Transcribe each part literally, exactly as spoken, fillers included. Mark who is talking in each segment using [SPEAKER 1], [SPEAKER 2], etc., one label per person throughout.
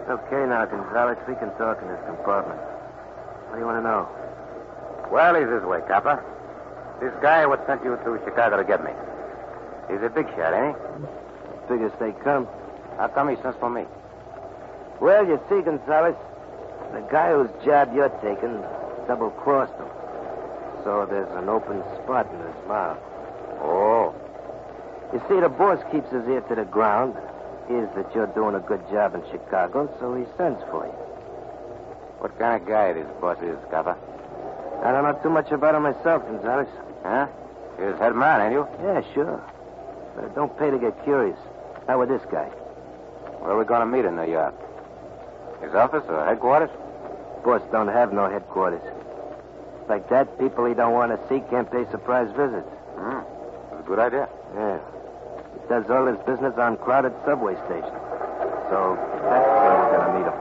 [SPEAKER 1] Okay, now, Gonzalez, we can talk in this compartment. What do you want to know?
[SPEAKER 2] Well, he's this way, Copper. This guy what sent you to Chicago to get me. He's a big shot, ain't he?
[SPEAKER 1] Figures they come.
[SPEAKER 2] How come he sends for me?
[SPEAKER 1] Well, you see, Gonzalez, the guy whose job you're taking double-crossed him. So there's an open spot in his mouth.
[SPEAKER 2] Oh.
[SPEAKER 1] You see, the boss keeps his ear to the ground, hears that you're doing a good job in Chicago, so he sends for you.
[SPEAKER 2] What kind of guy this boss is, Copper?
[SPEAKER 1] I don't know too much about him myself, Gonzalez.
[SPEAKER 2] Huh? You're his head man, ain't you?
[SPEAKER 1] Yeah, sure. But it don't pay to get curious. Not with this guy.
[SPEAKER 2] Where are we going to meet in New York? His office or headquarters?
[SPEAKER 1] Boss don't have no headquarters. Like that, people he don't want to see can't pay surprise visits.
[SPEAKER 2] Hmm. That's a good idea.
[SPEAKER 1] Yeah. He does all his business on crowded subway stations. So that's where we're going to meet him.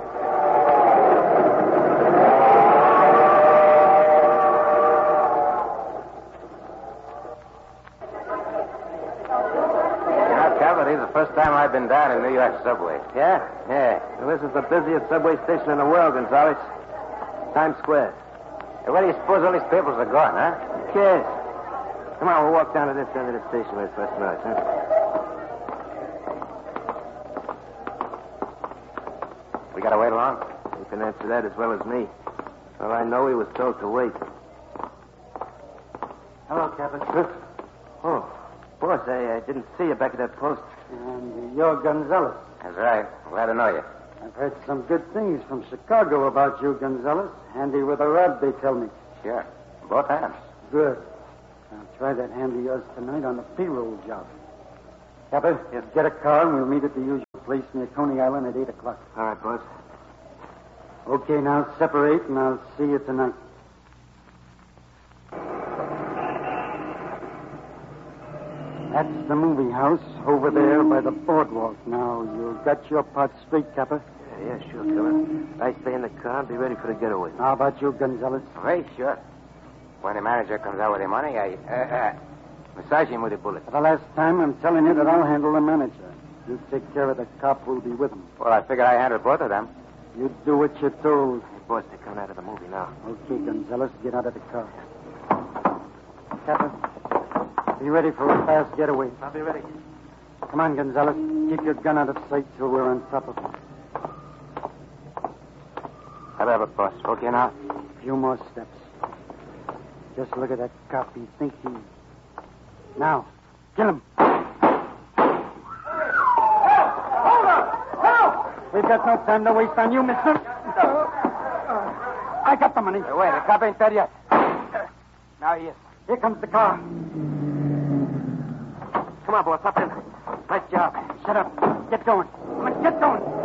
[SPEAKER 2] You know, Copper, this is the first time I've been down in New York subway.
[SPEAKER 1] Yeah? Yeah. Well, this is the busiest subway station in the world, Gonzalez. Times Square.
[SPEAKER 2] Hey, where do you suppose all these papers are going, huh?
[SPEAKER 1] Who cares? Come on, we'll walk down to this end of the station where it's less noise, huh?
[SPEAKER 2] We got to wait long?
[SPEAKER 1] You can answer that as well as me. Well, I know he was told to wait. Hello, Captain. Huh? Oh, boss, I, I didn't see you back at that post.
[SPEAKER 3] And you're Gonzalez.
[SPEAKER 2] That's right. Glad to know you.
[SPEAKER 3] I've heard some good things from Chicago about you, Gonzalez. Handy with a rod, they tell me.
[SPEAKER 2] Sure. Both hands.
[SPEAKER 3] Good. I'll try that hand of yours tonight on the payroll job. Captain, yes. Get a car and we'll meet at the usual place near Coney Island at eight o'clock.
[SPEAKER 1] All right, boss.
[SPEAKER 3] Okay, now separate and I'll see you tonight. That's the movie house over there by the boardwalk. Now, you got your part straight, Capper?
[SPEAKER 1] Yeah, yeah, sure, Killer. I stay in the car and be ready for the getaway.
[SPEAKER 3] How about you, Gonzalez?
[SPEAKER 2] Very sure. When the manager comes out with the money, I uh, uh, massage him with a bullet.
[SPEAKER 3] For the last time, I'm telling you that I'll handle the manager. You take care of the cop who'll be with him.
[SPEAKER 2] Well, I figured I handled both of them.
[SPEAKER 3] You do what you're told.
[SPEAKER 1] Hey, boss, they're coming out of the movie now.
[SPEAKER 3] Okay, Gonzalez, get out of the car. Capper, be ready for a fast getaway.
[SPEAKER 1] I'll be ready.
[SPEAKER 3] Come on, Gonzalez. Keep your gun out of sight till we're on top of him.
[SPEAKER 2] How about it, boss? Okay now?
[SPEAKER 3] A few more steps. Just look at that cop. He thinks he... Now, kill him. We've got no time to waste on you, mister. I got the money.
[SPEAKER 2] Hey, wait, the cop ain't dead yet. Now he is.
[SPEAKER 3] Here comes the car.
[SPEAKER 1] Come on, boss, up in. Nice job.
[SPEAKER 3] Shut up. Get going. Come on, get going.